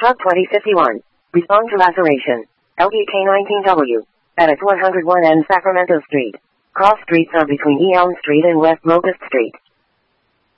Hub 2051. Respond to laceration. LDK19W. Edit 101 and Sacramento Street. Cross streets are between Elm Street and West Locust Street.